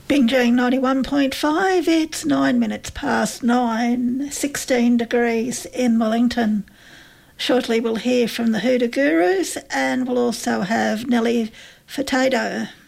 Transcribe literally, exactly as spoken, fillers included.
Bingjing ninety-one point five, it's nine minutes past nine, sixteen degrees in Wellington. Shortly we'll hear from the Hoodoo Gurus, and we'll also have Nellie Furtado.